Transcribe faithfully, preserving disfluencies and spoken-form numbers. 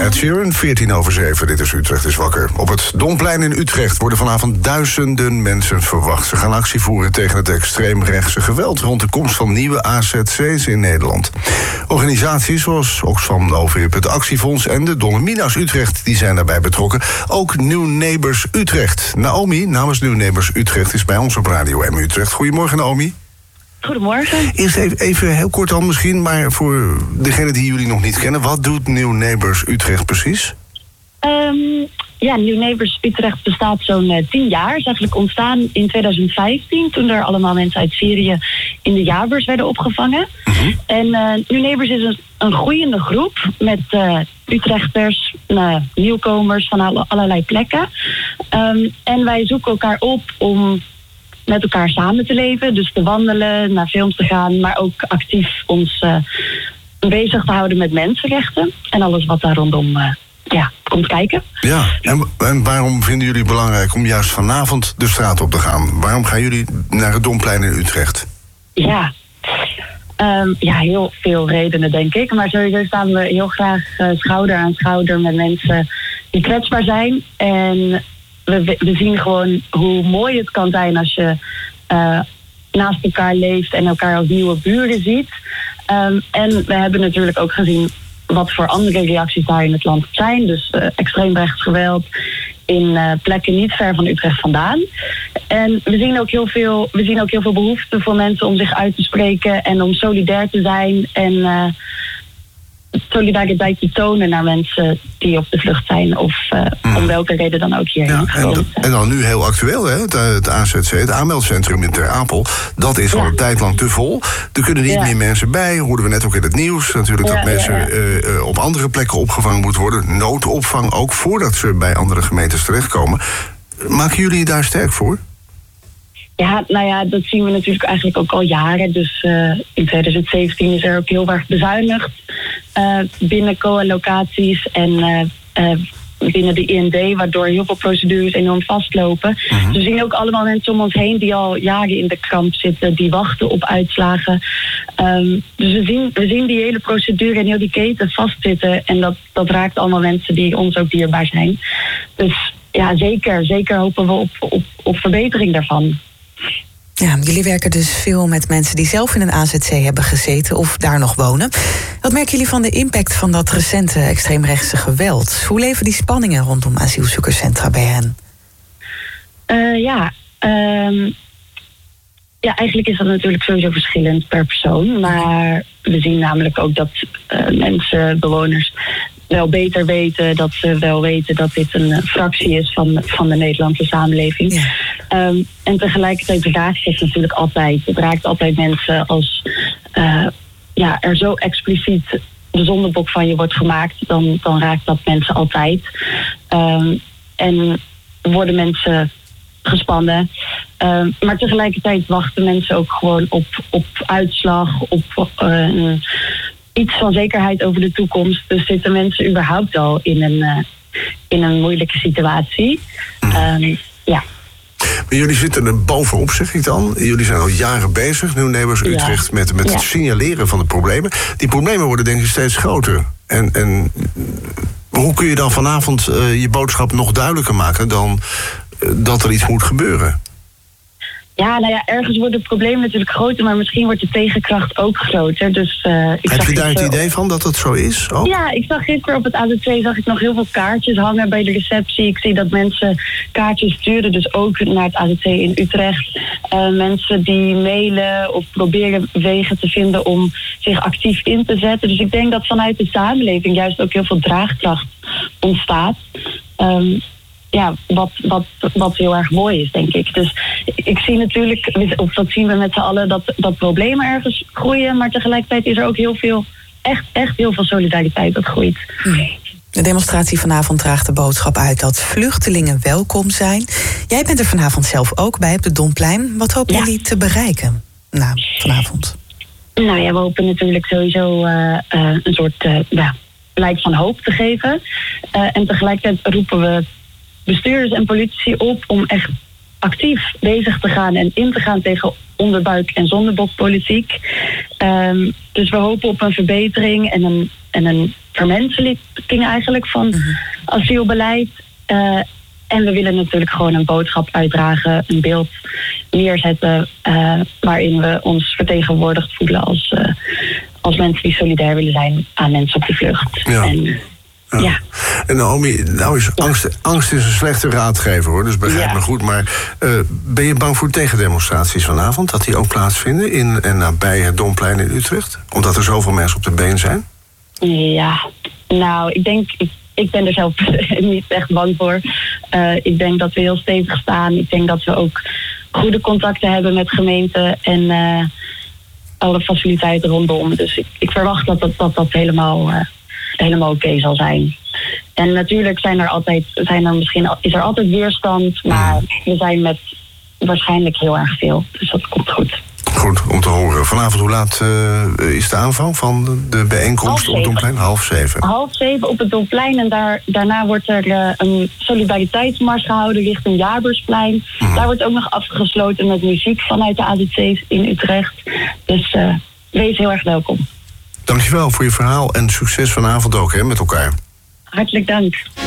Ed Sheeran, veertien over zeven. Dit is Utrecht is wakker. Op het Domplein in Utrecht worden vanavond duizenden mensen verwacht. Ze gaan actie voeren tegen het extreemrechtse geweld rond de komst van nieuwe A Z C's in Nederland. Organisaties zoals Oxfam Novib, het Actiefonds en de Dolomina's Utrecht die zijn daarbij betrokken. Ook New Neighbors Utrecht. Naomi namens New Neighbors Utrecht is bij ons op Radio M Utrecht. Goedemorgen, Naomi. Goedemorgen. Eerst even, even heel kort al misschien, maar voor degenen die jullie nog niet kennen, wat doet New Neighbors Utrecht precies? Um, ja, New Neighbors Utrecht bestaat zo'n uh, tien jaar. Is eigenlijk ontstaan in tweeduizend vijftien, toen er allemaal mensen uit Syrië in de jaarbeurs werden opgevangen. Uh-huh. En uh, New Neighbors is een, een groeiende groep met uh, Utrechters, uh, nieuwkomers van alle, allerlei plekken. Um, en wij zoeken elkaar op om met elkaar samen te leven. Dus te wandelen, naar films te gaan, maar ook actief ons uh, bezig te houden met mensenrechten. En alles wat daar rondom uh, ja, komt kijken. Ja, en, en waarom vinden jullie het belangrijk om juist vanavond de straat op te gaan? Waarom gaan jullie naar het Domplein in Utrecht? Ja, um, ja heel veel redenen denk ik. Maar sowieso staan we heel graag uh, schouder aan schouder met mensen die kwetsbaar zijn. En We, we zien gewoon hoe mooi het kan zijn als je uh, naast elkaar leeft en elkaar als nieuwe buren ziet. Um, en we hebben natuurlijk ook gezien wat voor andere reacties daar in het land zijn. Dus uh, extreem rechtsgeweld in uh, plekken niet ver van Utrecht vandaan. En we zien ook heel veel, we zien ook heel veel behoefte voor mensen om zich uit te spreken en om solidair te zijn en uh, solidariteit te tonen naar mensen die op de vlucht zijn of uh, mm. om welke reden dan ook hierheen. Ja, en, en dan nu heel actueel, hè? Het, het A Z C, het aanmeldcentrum in Ter Apel, dat is al ja. een tijd lang te vol. Er kunnen niet ja. meer mensen bij, hoorden we net ook in het nieuws. Natuurlijk ja, dat mensen ja, ja. Uh, uh, op andere plekken opgevangen moeten worden. Noodopvang ook voordat ze bij andere gemeentes terechtkomen. Maken jullie daar sterk voor? Ja, nou ja, dat zien we natuurlijk eigenlijk ook al jaren. Dus uh, in tweeduizend zeventien is er ook heel erg bezuinigd uh, binnen co-allocaties en uh, uh, binnen de I N D, waardoor heel veel procedures enorm vastlopen. Uh-huh. Dus we zien ook allemaal mensen om ons heen die al jaren in de kramp zitten, die wachten op uitslagen. Um, dus we zien, we zien die hele procedure en heel die keten vastzitten en dat, dat raakt allemaal mensen die ons ook dierbaar zijn. Dus ja, zeker, zeker hopen we op, op, op verbetering daarvan. Ja, jullie werken dus veel met mensen die zelf in een A Z C hebben gezeten of daar nog wonen. Wat merken jullie van de impact van dat recente extreemrechtse geweld? Hoe leven die spanningen rondom asielzoekerscentra bij hen? Uh, ja, um, ja, eigenlijk is dat natuurlijk sowieso verschillend per persoon. Maar we zien namelijk ook dat uh, mensen, bewoners, wel beter weten, dat ze wel weten dat dit een fractie is van, van de Nederlandse samenleving. Ja. Um, en tegelijkertijd raakt het natuurlijk altijd. Het raakt altijd mensen als uh, ja, er zo expliciet de zondebok van je wordt gemaakt, dan, dan raakt dat mensen altijd. Um, en worden mensen gespannen. Um, maar tegelijkertijd wachten mensen ook gewoon op, op uitslag, op uh, iets van zekerheid over de toekomst. Dus zitten mensen überhaupt al in een, uh, in een moeilijke situatie. Um, ja. Maar jullie zitten er bovenop, zeg ik dan. Jullie zijn al jaren bezig, New Neighbors Utrecht, ja. met, met ja. het signaleren van de problemen. Die problemen worden denk ik steeds groter. En, en hoe kun je dan vanavond uh, je boodschap nog duidelijker maken dan uh, dat er iets moet gebeuren? Ja, nou ja, ergens worden de problemen natuurlijk groter, maar misschien wordt de tegenkracht ook groter. Dus, uh, ik Heb zag je daar het gisteren... idee van dat dat zo is? Ook? Ja, ik zag gisteren op het A Z C zag ik nog heel veel kaartjes hangen bij de receptie. Ik zie dat mensen kaartjes sturen, dus ook naar het A Z C in Utrecht. Uh, mensen die mailen of proberen wegen te vinden om zich actief in te zetten. Dus ik denk dat vanuit de samenleving juist ook heel veel draagkracht ontstaat. Um, Ja, wat, wat, wat heel erg mooi is, denk ik. Dus ik zie natuurlijk, of dat zien we met z'n allen, dat, dat problemen ergens groeien. Maar tegelijkertijd is er ook heel veel, echt, echt heel veel solidariteit dat groeit. De demonstratie vanavond draagt de boodschap uit dat vluchtelingen welkom zijn. Jij bent er vanavond zelf ook bij op de Domplein. Wat hopen ja. jullie te bereiken nou, vanavond? Nou ja, we hopen natuurlijk sowieso uh, uh, een soort uh, ja, blijk van hoop te geven. Uh, en tegelijkertijd roepen we bestuurders en politici op om echt actief bezig te gaan en in te gaan tegen onderbuik- en zondebokpolitiek. Um, dus we hopen op een verbetering en een, en een vermenselijking eigenlijk van Mm-hmm. asielbeleid. Uh, en we willen natuurlijk gewoon een boodschap uitdragen, een beeld neerzetten uh, waarin we ons vertegenwoordigd voelen als, uh, als mensen die solidair willen zijn aan mensen op de vlucht. Ja. En, Ja. ja. En Naomi, nou is angst, angst is een slechte raadgever, hoor, dus begrijp Ja. me goed. Maar uh, ben je bang voor tegendemonstraties vanavond? Dat die ook plaatsvinden in en nabij het Domplein in Utrecht? Omdat er zoveel mensen op de been zijn? Ja, nou, ik denk, ik, ik ben er zelf niet echt bang voor. Uh, ik denk dat we heel stevig staan. Ik denk dat we ook goede contacten hebben met gemeenten en uh, alle faciliteiten rondom. Dus ik, ik verwacht dat dat, dat, dat helemaal, uh, helemaal oké okay zal zijn. En natuurlijk zijn er altijd, zijn er misschien, is er altijd weerstand, maar we zijn met waarschijnlijk heel erg veel. Dus dat komt goed. Goed, om te horen. Vanavond, hoe laat uh, is de aanvang van de bijeenkomst op het Domplein? Half zeven. Half zeven op het Domplein. En daar, daarna wordt er uh, een solidariteitsmars gehouden richting Jabersplein. Mm-hmm. Daar wordt ook nog afgesloten met muziek vanuit de A Z C's in Utrecht. Dus uh, wees heel erg welkom. Dankjewel voor je verhaal en succes vanavond ook, hè, met elkaar. Hartelijk dank.